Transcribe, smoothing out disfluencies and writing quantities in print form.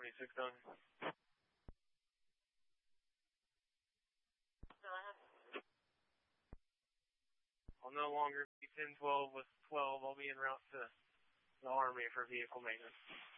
26 done. I'll no longer be 1012 with 12. I'll be en route to the Army for vehicle maintenance.